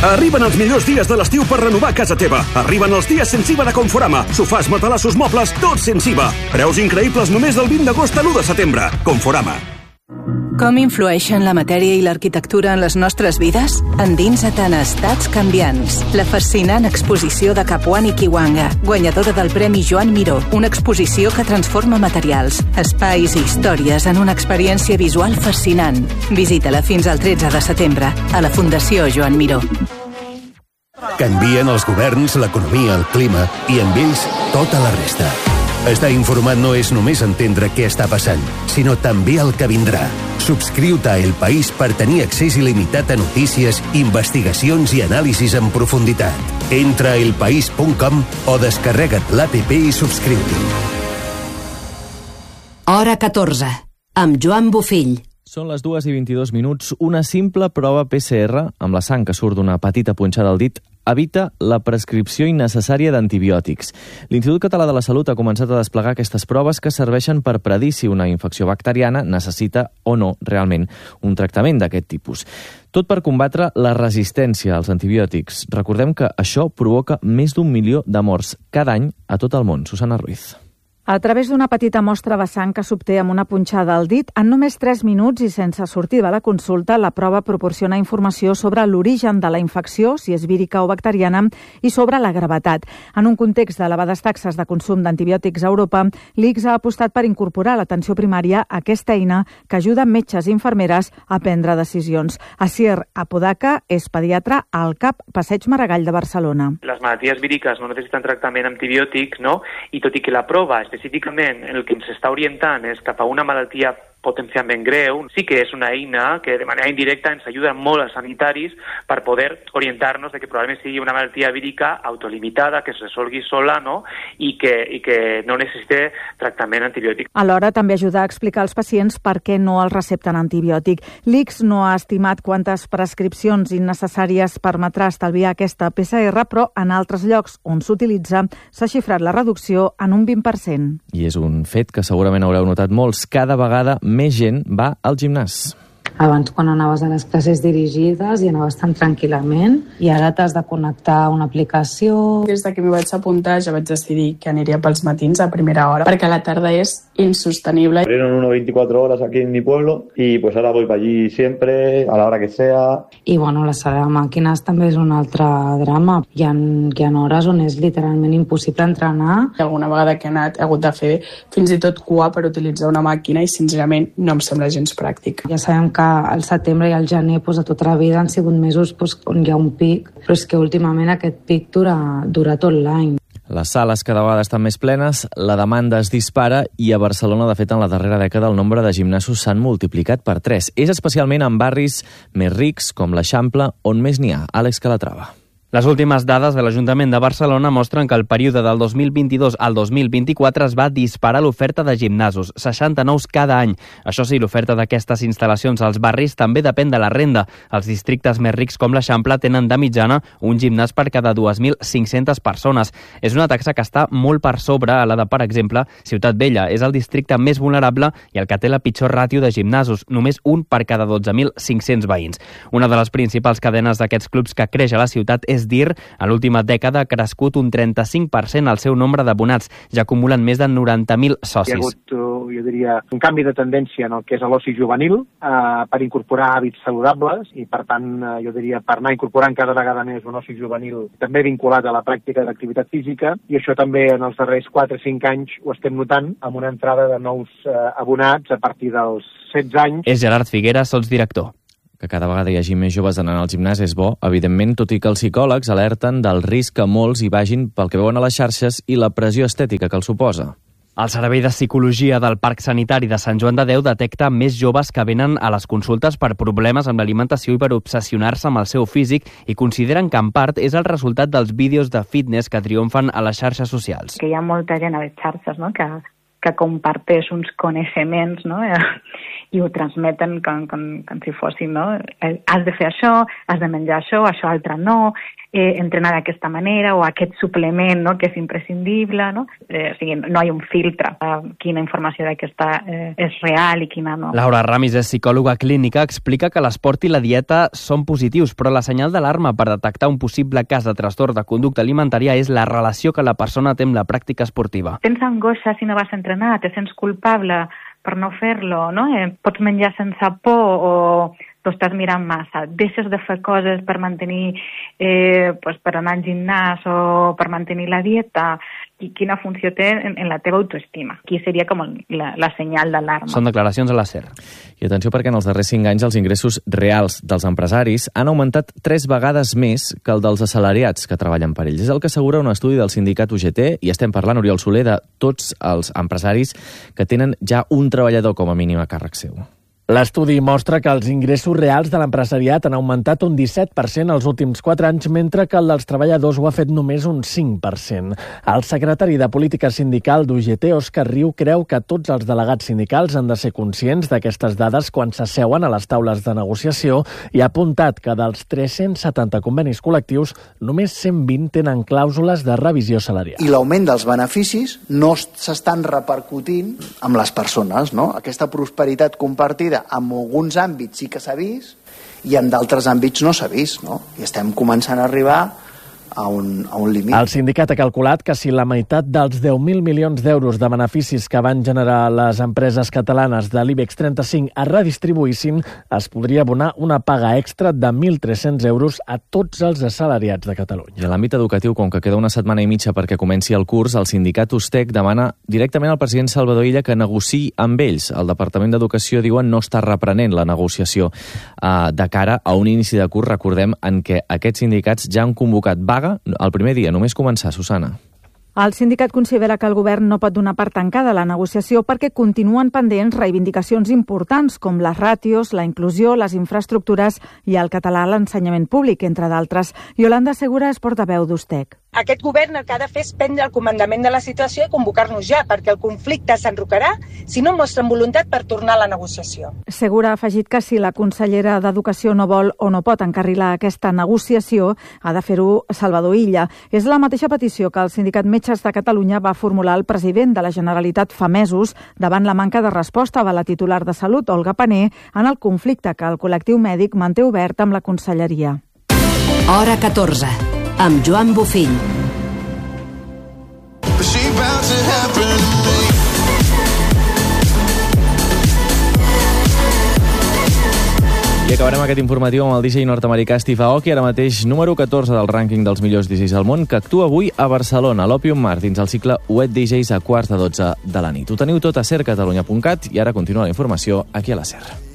Arriben els millors dies de l'estiu per renovar casa teva. Arriben els dies sense IVA de Conforama. Sofàs, matalassos, mobles, tots sense IVA. Preus increïbles només del 20 d'agost a l'1 de setembre. Conforama. Com influeixen la matèria i l'arquitectura en les nostres vides? Endinsa't en Estats canviants. La fascinant exposició de Capuani Kiwanga, guanyadora del Premi Joan Miró. Una exposició que transforma materials, espais i històries en una experiència visual fascinant. Visita-la fins al 13 de setembre a la Fundació Joan Miró. Canvien els governs, l'economia, el clima i amb ells tota la resta. Estar informat no és només entendre què està passant, sinó també el que vindrà. Subscriu-te a El País per tenir accés il·limitat a notícies, investigacions i anàlisis en profunditat. Entra a elpaís.com o descarrega't l'APP i subscriu-t'hi. Hora 14, amb Joan Bofill. Són les 2:22. Una simple prova PCR, amb la sang que surt d'una petita punxada al dit, evita la prescripció innecessària d'antibiòtics. L'Institut Català de la Salut ha començat a desplegar aquestes proves que serveixen per predir si una infecció bacteriana necessita o no realment un tractament d'aquest tipus. Tot per combatre la resistència als antibiòtics. Recordem que això provoca més d'1 milió de morts cada any a tot el món. Susana Ruiz. A través d'una petita mostra de sang que s'obté amb una punxada al dit, en només 3 minuts i sense sortir de la consulta, la prova proporciona informació sobre l'origen de la infecció, si és vírica o bacteriana, i sobre la gravetat. En un context d'elevades taxes de consum d'antibiòtics a Europa, l'ICS ha apostat per incorporar a l'atenció primària aquesta eina que ajuda metges i infermeres a prendre decisions. Asier Apodaca és pediatre al CAP Passeig Maragall de Barcelona. Les malalties víriques no necessiten tractament antibiòtic, no? I tot i que la prova específicament el que ens està orientant és cap a una malaltia potencialment greu, sí que és una eina que de manera indirecta ens ajuda molt als sanitaris per poder orientar-nos de que probablement sigui una malaltia vírica autolimitada, que es resolgui sola, no? I que no necessite tractament antibiòtic. Alhora també ajuda a explicar als pacients per què no els recepten antibiòtic. L'ICS no ha estimat quantes prescripcions innecessàries permetrà estalviar aquesta PCR, però en altres llocs on s'utilitza s'ha xifrat la reducció en un 20%. I és un fet que segurament haureu notat molts. Cada vegada més gent va al gimnàs. Abans, quan anaves a les classes dirigides i anaves tan tranquil·lament, i ara t'has de connectar a una aplicació. Des que m'hi vaig apuntar ja vaig decidir que aniria pels matins a primera hora, perquè la tarda és insostenible. Abrieron uno 24 horas aquí en mi pueblo y pues ahora voy para allí siempre, a la hora que sea. I bueno, la sala de màquines també és un altre drama. Hi ha hores on és literalment impossible entrenar. Alguna vegada que he anat he hagut de fer fins i tot cua per utilitzar una màquina i sincerament no em sembla gens pràctic. Ja sabem que al setembre i al gener a tota la vida han sigut mesos on hi ha un pic, però és que últimament aquest pic dura tot l'any. Les sales cada vegada estan més plenes, la demanda es dispara i a Barcelona, de fet, en la darrera dècada el nombre de gimnasos s'han multiplicat per 3. És especialment en barris més rics, com l'Eixample, on més n'hi ha. Àlex Calatrava. Les últimes dades de l'Ajuntament de Barcelona mostren que el període del 2022 al 2024 es va disparar l'oferta de gimnasos, 60 nous cada any. Això sí, l'oferta d'aquestes instal·lacions als barris també depèn de la renda. Els districtes més rics com l'Eixample tenen de mitjana un gimnàs per cada 2.500 persones. És una taxa que està molt per sobre a la de, per exemple, Ciutat Vella. És el districte més vulnerable i el que té la pitjor ràtio de gimnasos, només un per cada 12.500 veïns. Una de les principals cadenes d'aquests clubs que creix a la ciutat és DIR. A l'última dècada ha crescut un 35% el seu nombre d'abonats. Ja acumulen més de 90.000 socis. Hi ha hagut, jo diria, un canvi de tendència en el que és l'oci juvenil per incorporar hàbits saludables i, per tant, jo diria, per anar incorporant cada vegada més un oci juvenil també vinculat a la pràctica d'activitat física, i això també en els darrers 4 o 5 anys ho estem notant amb una entrada de nous abonats a partir dels 16 anys. És Gerard Figueras, sotsdirector. Que cada vegada hi hagi més joves anant al gimnàs és bo, evidentment, tot i que els psicòlegs alerten del risc que molts hi vagin pel que veuen a les xarxes i la pressió estètica que els suposa. El Servei de Psicologia del Parc Sanitari de Sant Joan de Déu detecta més joves que venen a les consultes per problemes amb l'alimentació i per obsessionar-se amb el seu físic i consideren que en part és el resultat dels vídeos de fitness que triomfen a les xarxes socials. Que hi ha molta gent a les xarxes, no?, que comparteix uns coneixements, no?, i ho transmeten com si fossin, no? Has de fer això, has de menjar això altre no, entrenar d'aquesta manera, o aquest suplement, no?, que és imprescindible, no? O sigui, no hi ha un filtre. Quina informació d'aquesta és real i quina no. Laura Ramis és psicòloga clínica, explica que l'esport i la dieta són positius, però la senyal d'alarma per detectar un possible cas de trastorn de conducta alimentària és la relació que la persona té amb la pràctica esportiva. Tens angoixa si no vas a entrenar, te sents culpable per no fer-lo, no? Pots menjar sense por o tu estàs mirant massa, deixes de fer coses per mantenir, per anar al gimnàs o per mantenir la dieta, i quina funció té en la teva autoestima. Aquí seria com la senyal d'alarma. Són declaracions a la SER. I atenció, perquè en els darrers 5 anys els ingressos reals dels empresaris han augmentat 3 vegades més que el dels assalariats que treballen per ells. És el que assegura un estudi del sindicat UGT, i estem parlant, Oriol Soler, de tots els empresaris que tenen ja un treballador com a mínim a càrrec seu. L'estudi mostra que els ingressos reals de l'empresariat han augmentat un 17% els últims 4 anys, mentre que el dels treballadors ho ha fet només un 5%. El secretari de Política Sindical d'UGT, Òscar Riu, creu que tots els delegats sindicals han de ser conscients d'aquestes dades quan s'asseuen a les taules de negociació, i ha apuntat que dels 370 convenis col·lectius, només 120 tenen clàusules de revisió salarial. I l'augment dels beneficis no s'estan repercutint amb les persones, no? Aquesta prosperitat compartida en alguns àmbits sí que s'ha vist i en d'altres àmbits no s'ha vist, no? I estem començant a arribar a un límit. El sindicat ha calculat que si la meitat dels 10.000 milions d'euros de beneficis que van generar les empreses catalanes de l'IBEX 35 es redistribuïssin, es podria abonar una paga extra de 1.300 euros a tots els assalariats de Catalunya. I en l'àmbit educatiu, com que queda una setmana i mitja perquè comenci el curs, el sindicat USTEC demana directament al president Salvador Illa que negociï amb ells. El Departament d'Educació, diuen, no està reprenent la negociació de cara a un inici de curs, recordem, en què aquests sindicats ja han convocat vaga el primer dia, només començar, Susana. El sindicat considera que el govern no pot donar per tancada la negociació perquè continuen pendents reivindicacions importants com les ràtios, la inclusió, les infraestructures i el català a l'ensenyament públic, entre d'altres. Yolanda Segura és portaveu d'USTEC. Aquest govern el que ha de fer és prendre el comandament de la situació i convocar-nos ja, perquè el conflicte s'enrocarà si no mostren voluntat per tornar a la negociació. Segura ha afegit que si la consellera d'Educació no vol o no pot encarrilar aquesta negociació, ha de fer-ho Salvador Illa. És la mateixa petició que el sindicat Metges de Catalunya va formular al president de la Generalitat fa mesos davant la manca de resposta de la titular de Salut, Olga Pané, en el conflicte que el col·lectiu mèdic manté obert amb la conselleria. Hora 14, amb Joan Bofill. I acabarem aquest informatiu amb el DJ nord-americà Steve Aoki, ara mateix número 14 del rànquing dels millors DJs al món, que actua avui a Barcelona, a l'Opium Mar, dins el cicle Wet DJs a 12:15 de la nit. Ho teniu tot a sercatalunya.cat i ara continua la informació aquí a la SER.